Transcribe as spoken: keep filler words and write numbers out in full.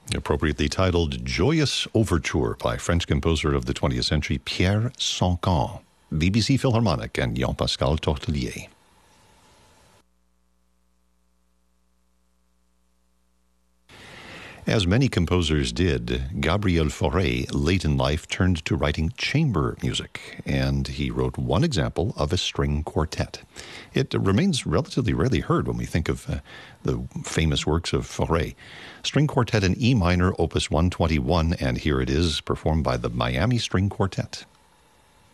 Appropriately titled Joyous Overture by French composer of the twentieth century Pierre Sancan, B B C Philharmonic and Jean-Pascal Tortelier. As many composers did, Gabriel Fauré, late in life, turned to writing chamber music, and he wrote one example of a string quartet. It remains relatively rarely heard when we think of uh, the famous works of Fauré. String Quartet in E minor, opus one twenty-one, and here it is, performed by the Miami String Quartet.